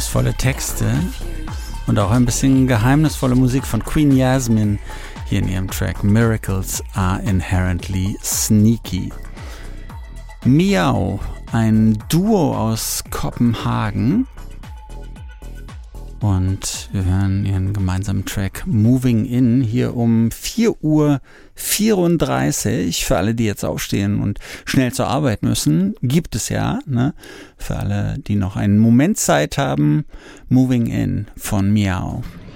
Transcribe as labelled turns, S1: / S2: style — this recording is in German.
S1: geheimnisvolle Texte und auch ein bisschen geheimnisvolle Musik von Queen Yasmin hier in ihrem Track Miracles Are Inherently Sneaky. Miau, ein Duo aus Kopenhagen, und wir hören ihren gemeinsamen Track Moving In hier um 4:34 Uhr. Für alle, die jetzt aufstehen und schnell zur Arbeit müssen, gibt es ja, ne? Für alle, die noch einen Moment Zeit haben, Moving In von Miau.